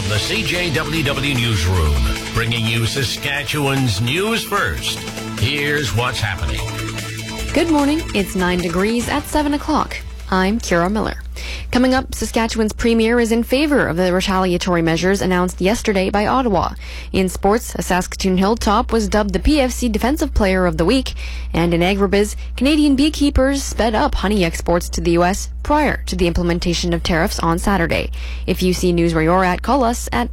From the CJWW Newsroom, bringing you Saskatchewan's news first. Here's what's happening. Good morning. It's 9 degrees at 7 o'clock. I'm Kira Miller. Coming up, Saskatchewan's Premier is in favour of the retaliatory measures announced yesterday by Ottawa. In sports, a Saskatoon Hilltop was dubbed the PFC Defensive Player of the Week. And in agribiz, Canadian beekeepers sped up honey exports to the U.S. prior to the implementation of tariffs on Saturday. If you see news where you're at, call us at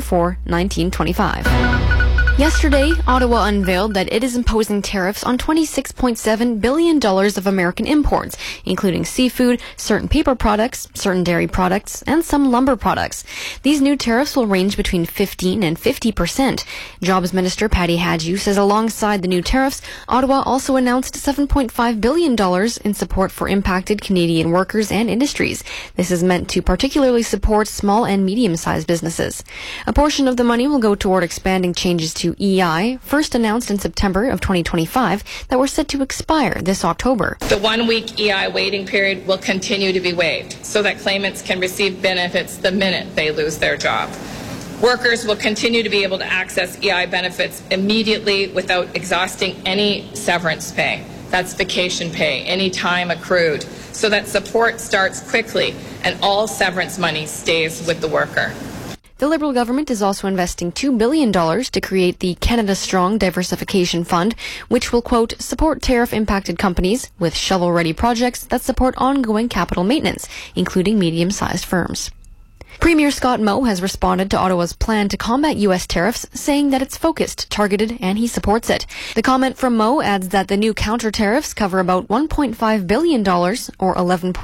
244-1925. Yesterday, Ottawa unveiled that it is imposing tariffs on $26.7 billion of American imports, including seafood, certain paper products, certain dairy products, and some lumber products. These new tariffs will range between 15% and 50%. Jobs Minister Patty Hadju says alongside the new tariffs, Ottawa also announced $7.5 billion in support for impacted Canadian workers and industries. This is meant to particularly support small and medium-sized businesses. A portion of the money will go toward expanding changes to EI, first announced in September of 2025, that were set to expire this October. The 1-week EI waiting period will continue to be waived so that claimants can receive benefits the minute they lose their job. Workers will continue to be able to access EI benefits immediately without exhausting any severance pay. That's vacation pay, any time accrued, so that support starts quickly and all severance money stays with the worker. The Liberal government is also investing $2 billion to create the Canada Strong Diversification Fund, which will, quote, support tariff-impacted companies with shovel-ready projects that support ongoing capital maintenance, including medium-sized firms. Premier Scott Moe has responded to Ottawa's plan to combat U.S. tariffs, saying that it's focused, targeted, and he supports it. The comment from Moe adds that the new counter-tariffs cover about $1.5 billion, or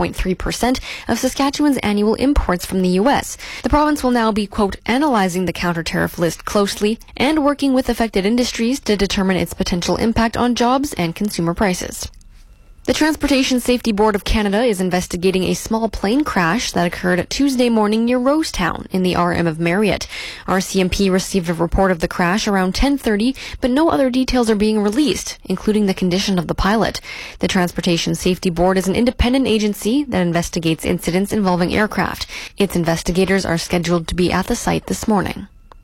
11.3%, of Saskatchewan's annual imports from the U.S. The province will now be, quote, analyzing the counter-tariff list closely and working with affected industries to determine its potential impact on jobs and consumer prices. The Transportation Safety Board of Canada is investigating a small plane crash that occurred Tuesday morning near Rosetown in the RM of Marriott. RCMP received a report of the crash around 10:30, but no other details are being released, including the condition of the pilot. The Transportation Safety Board is an independent agency that investigates incidents involving aircraft. Its investigators are scheduled to be at the site this morning.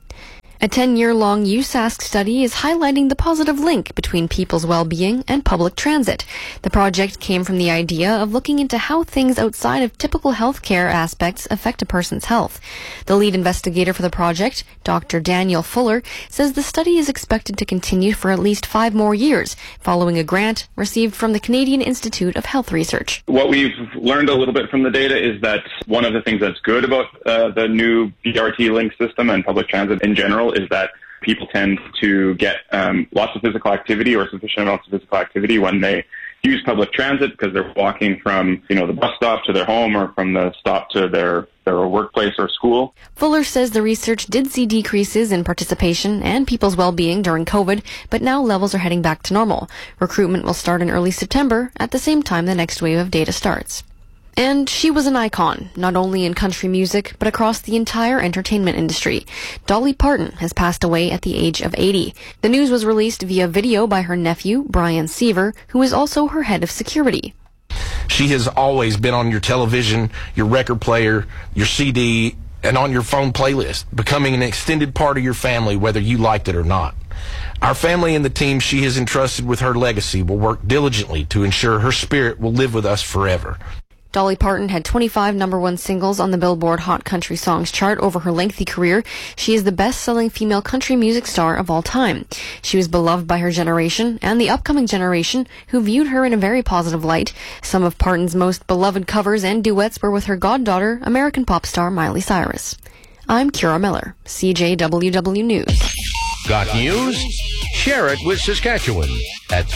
A 10-year-long USask study is highlighting the positive link between people's well-being and public transit. The project came from the idea of looking into how things outside of typical healthcare aspects affect a person's health. The lead investigator for the project, Dr. Daniel Fuller, says the study is expected to continue for at least 5 more years, following a grant received from the Canadian Institute of Health Research. What we've learned a little bit from the data is that one of the things that's good about the new BRT link system and public transit in general is that people tend to get lots of physical activity or sufficient amounts of physical activity when they use public transit because they're walking from, the bus stop to their home or from the stop to their workplace or school. Fuller says the research did see decreases in participation and people's well-being during COVID, but now levels are heading back to normal. Recruitment will start in early September, at the same time the next wave of data starts. And she was an icon, not only in country music, but across the entire entertainment industry. Dolly Parton has passed away at the age of 80. The news was released via video by her nephew, Brian Seaver, who is also her head of security. She has always been on your television, your record player, your CD, and on your phone playlist, becoming an extended part of your family, whether you liked it or not. Our family and the team she has entrusted with her legacy will work diligently to ensure her spirit will live with us forever. Dolly Parton had 25 #1 singles on the Billboard Hot Country Songs chart over her lengthy career. She is the best-selling female country music star of all time. She was beloved by her generation and the upcoming generation, who viewed her in a very positive light. Some of Parton's most beloved covers and duets were with her goddaughter, American pop star Miley Cyrus. I'm Kira Miller, CJWW News. Got news? Share it with Saskatchewan at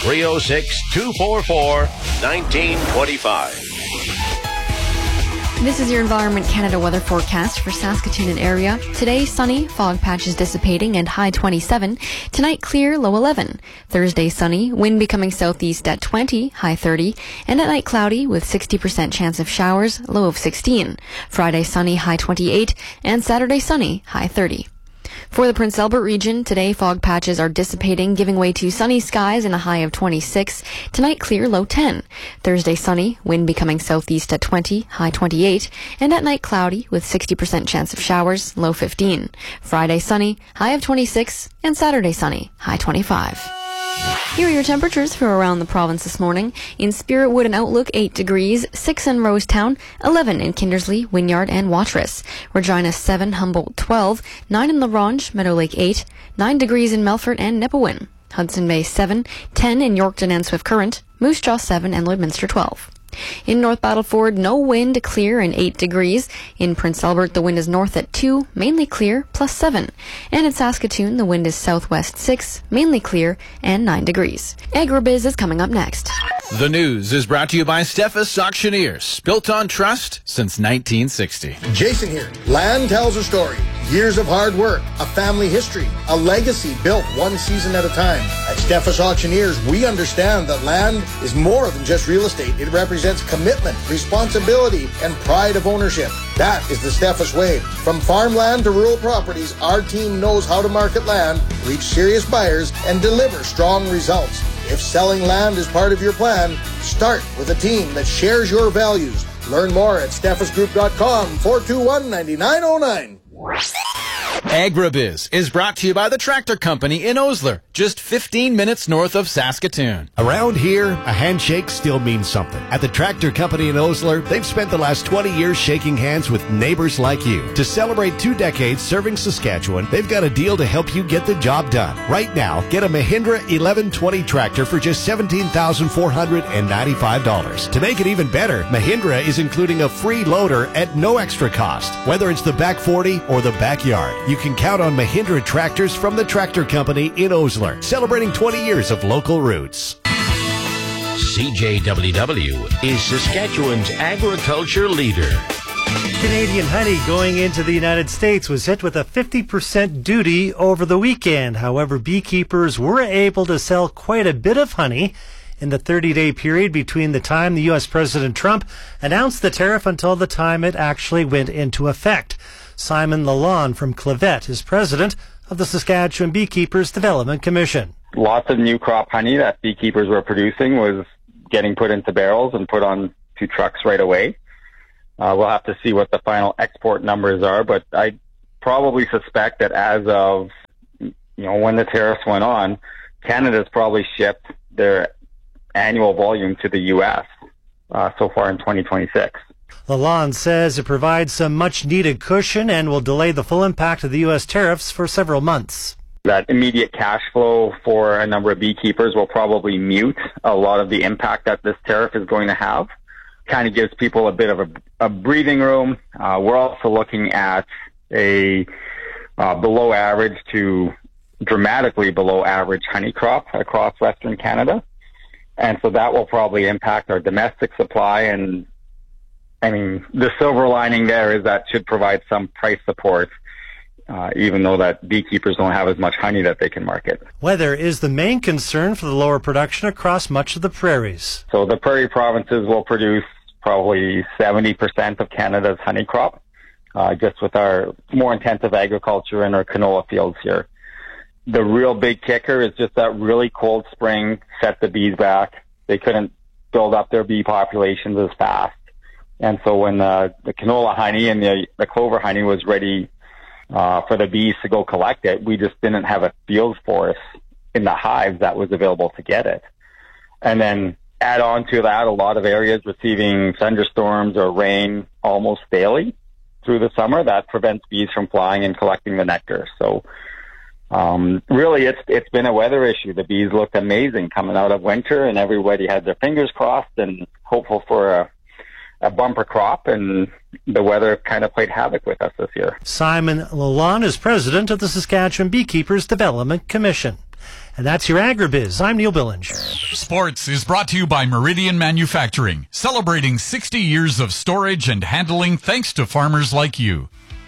306-244-1925. This is your Environment Canada weather forecast for Saskatoon and area. Today, sunny, fog patches dissipating and high 27. Tonight, clear, low 11. Thursday, sunny, wind becoming southeast at 20, high 30. And at night, cloudy with 60% chance of showers, low of 16. Friday, sunny, high 28. And Saturday, sunny, high 30. For the Prince Albert region, today fog patches are dissipating, giving way to sunny skies and a high of 26. Tonight clear, low 10. Thursday sunny, wind becoming southeast at 20, high 28. And at night cloudy with 60% chance of showers, low 15. Friday sunny, high of 26. And Saturday sunny, high 25. Here are your temperatures for around the province this morning. In Spiritwood and Outlook, 8 degrees, 6 in Rosetown, 11 in Kindersley, Wynyard, and Watrous. Regina, 7, Humboldt, 12, 9 in La Ronge, Meadow Lake, 8, 9 degrees in Melfort and Nipawin. Hudson Bay, 7, 10 in Yorkton and Swift Current, Moose Jaw, 7, and Lloydminster, 12. In North Battleford, no wind, clear and 8 degrees. In Prince Albert, the wind is north at 2, mainly clear, plus 7. And in Saskatoon, the wind is southwest 6, mainly clear, and 9 degrees. Agribiz is coming up next. The news is brought to you by Steffes Auctioneers, built on trust since 1960. Jason here. Land tells a story. Years of hard work, a family history, a legacy built one season at a time. At Steffes Auctioneers, we understand that land is more than just real estate. It represents commitment, responsibility, and pride of ownership. That is the Steffes way. From farmland to rural properties, our team knows how to market land, reach serious buyers, and deliver strong results. If selling land is part of your plan, start with a team that shares your values. Learn more at steffesgroup.com, 421-9909. Agribiz is brought to you by the Tractor Company in Osler, just 15 minutes north of Saskatoon. Around here, a handshake still means something. At the Tractor Company in Osler, they've spent the last 20 years shaking hands with neighbors like you. To celebrate 2 decades serving Saskatchewan, they've got a deal to help you get the job done. Right now, get a Mahindra 1120 tractor for just $17,495. To make it even better, Mahindra is including a free loader at no extra cost. Whether it's the back 40 or the backyard, you can count on Mahindra tractors from the Tractor Company in Osler, celebrating 20 years of local roots. CJWW is Saskatchewan's agriculture leader. Canadian honey going into the United States was hit with a 50% duty over the weekend. However, beekeepers were able to sell quite a bit of honey in the 30-day period between the time the U.S. President Trump announced the tariff until the time it actually went into effect. Simon Lalonde from Clavet is president of the Saskatchewan Beekeepers Development Commission. Lots of new crop honey that beekeepers were producing was getting put into barrels and put on to trucks right away. We'll have to see what the final export numbers are, but I probably suspect that as of when the tariffs went on, Canada's probably shipped their annual volume to the U.S. So far in 2026. Lalonde says it provides some much-needed cushion and will delay the full impact of the U.S. tariffs for several months. That immediate cash flow for a number of beekeepers will probably mute a lot of the impact that this tariff is going to have. Kind of gives people a bit of a breathing room. We're also looking at a below average to dramatically below average honey crop across Western Canada. And so that will probably impact our domestic supply. And I mean, the silver lining there is that should provide some price support, even though that beekeepers don't have as much honey that they can market. Weather is the main concern for the lower production across much of the prairies. So the prairie provinces will produce probably 70% of Canada's honey crop, just with our more intensive agriculture and our canola fields here. The real big kicker is just that really cold spring set the bees back. They couldn't build up their bee populations as fast. And so when the canola honey and the clover honey was ready for the bees to go collect it, we just didn't have a field force in the hives that was available to get it. And then add on to that, a lot of areas receiving thunderstorms or rain almost daily through the summer. That prevents bees from flying and collecting the nectar. So really, it's been a weather issue. The bees looked amazing coming out of winter, and everybody had their fingers crossed and hopeful for a bumper crop, and the weather kind of played havoc with us this year. Simon Lalonde is president of the Saskatchewan Beekeepers Development Commission. And that's your Agribiz. I'm Neil Billinger. Sports is brought to you by Meridian Manufacturing, celebrating 60 years of storage and handling thanks to farmers like you.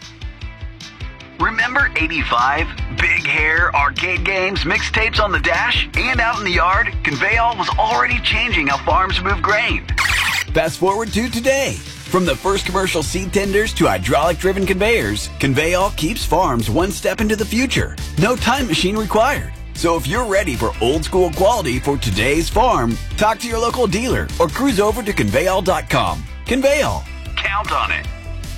Remember 85? Big hair, arcade games, mixtapes on the dash, and out in the yard, Conveyall was already changing how farms move grain. Fast forward to today. From the first commercial seed tenders to hydraulic-driven conveyors, Conveyall keeps farms one step into the future. No time machine required. So if you're ready for old-school quality for today's farm, talk to your local dealer or cruise over to Conveyall.com. Conveyall. Count on it.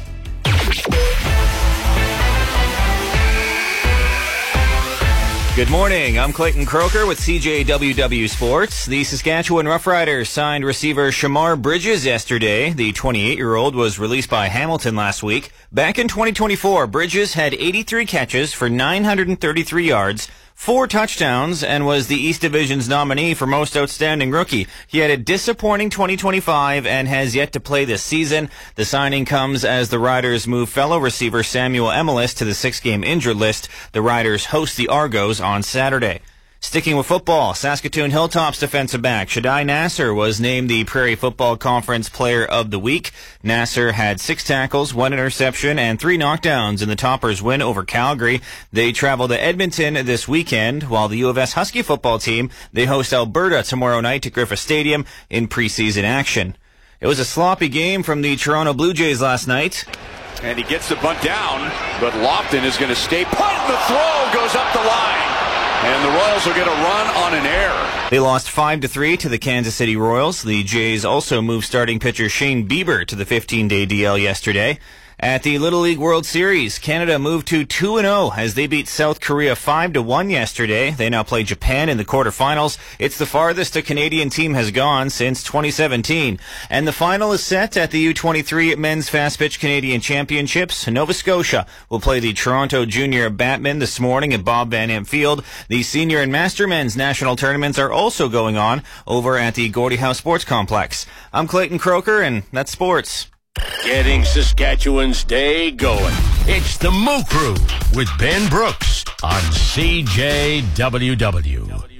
Good morning. I'm Clayton Croker with CJWW Sports. The Saskatchewan Roughriders signed receiver Shamar Bridges yesterday. The 28-year-old was released by Hamilton last week. Back in 2024, Bridges had 83 catches for 933 yards, 4 touchdowns, and was the East Division's nominee for Most Outstanding Rookie. He had a disappointing 2025 and has yet to play this season. The signing comes as the Riders move fellow receiver Samuel Emelis to the 6-game injured list. The Riders host the Argos on Saturday. Sticking with football, Saskatoon Hilltops defensive back Shadai Nasser was named the Prairie Football Conference Player of the Week. Nasser had 6 tackles, 1 interception, and 3 knockdowns in the Toppers' win over Calgary. They travel to Edmonton this weekend, while the U of S Husky football team, they host Alberta tomorrow night at Griffith Stadium in preseason action. It was a sloppy game from the Toronto Blue Jays last night. And he gets the bunt down, but Lofton is going to stay put. The throw goes up the line. And the Royals will get a run on an error. They lost 5-3 to the Kansas City Royals. The Jays also moved starting pitcher Shane Bieber to the 15-day DL yesterday. At the Little League World Series, Canada moved to 2-0 as they beat South Korea 5-1 yesterday. They now play Japan in the quarterfinals. It's the farthest a Canadian team has gone since 2017. And the final is set at the U23 Men's Fast Pitch Canadian Championships. Nova Scotia will play the Toronto Junior Batmen this morning at Bob Van Amp Field. The Senior and Master Men's national tournaments are also going on over at the Gordie Howe Sports Complex. I'm Clayton Croker, and that's sports. Getting Saskatchewan's day going. It's the Moo Crew with Ben Brooks on CJWW.